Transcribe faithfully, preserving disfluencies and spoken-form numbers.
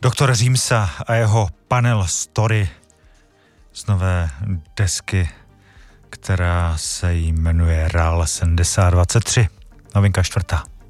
Doktor Římsa a jeho Panel Story z nové desky, která se jmenuje R A L sedmdesát dvacet tři. Novinka čtvrtá.